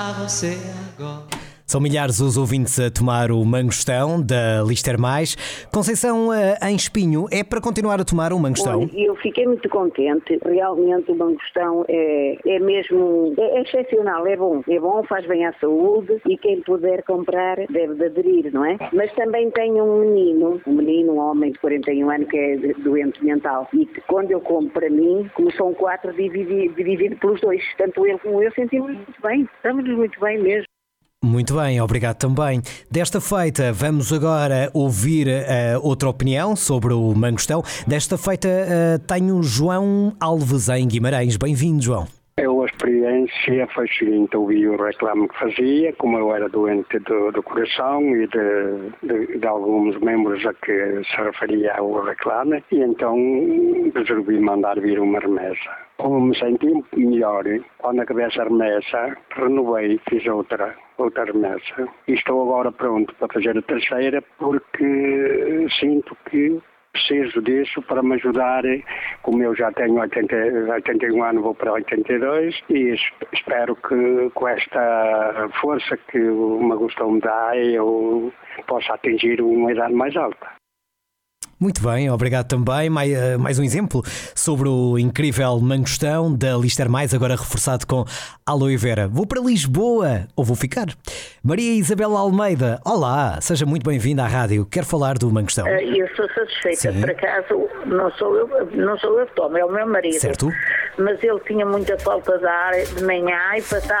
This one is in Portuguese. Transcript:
você agora. São milhares os ouvintes a tomar o mangostão da Lister Mais. Conceição, em Espinho, é para continuar a tomar o mangostão? Eu fiquei muito contente. Realmente o mangostão é mesmo excepcional, é bom, faz bem à saúde e quem puder comprar deve de aderir, não é? Mas também tenho um homem de 41 anos que é doente mental e quando eu compro para mim, como são 4, dividido pelos 2. Tanto ele como eu sentimos muito bem, estamos muito bem mesmo. Muito bem, obrigado também. Desta feita, vamos agora ouvir outra opinião sobre o mangostão. Desta feita, tenho João Alves em Guimarães. Bem-vindo, João. A experiência foi a seguinte: ouvi o reclame que fazia, como eu era doente do coração e de alguns membros a que se referia ao reclame, e então resolvi mandar vir uma remessa. Como me senti melhor, quando acabei essa remessa, renovei, fiz outra remessa. E estou agora pronto para fazer a terceira, porque sinto que preciso disso para me ajudar. Como eu já tenho 81 anos, vou para 82, e espero que com esta força que o mangostão me dá, eu possa atingir uma idade mais alta. Muito bem, obrigado também. Mais um exemplo sobre o incrível mangostão da Lister Mais, agora reforçado com aloe vera. Vou para Lisboa, ou vou ficar? Maria Isabel Almeida, olá, seja muito bem-vinda à rádio. Quero falar do mangostão. Eu sou satisfeita. Sim. Por acaso, não sou eu que tomo, é o meu marido. Certo. Mas ele tinha muita falta de ar de manhã e passava